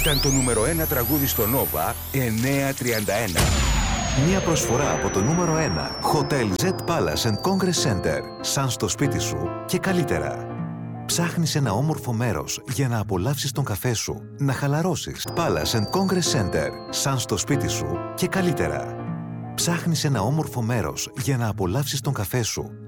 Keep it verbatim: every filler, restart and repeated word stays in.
Ήταν το νούμερο ένα τραγούδι στο Nova εννιακόσια τριάντα ένα. Μια προσφορά από το νούμερο ένα Hotel Z Palace and Congress Center. Σαν στο σπίτι σου και καλύτερα. Ψάχνεις ένα όμορφο μέρος για να απολαύσεις τον καφέ σου, να χαλαρώσεις. Palace and Congress Center. Σαν στο σπίτι σου και καλύτερα. Ψάχνεις ένα όμορφο μέρος για να απολαύσεις τον καφέ σου,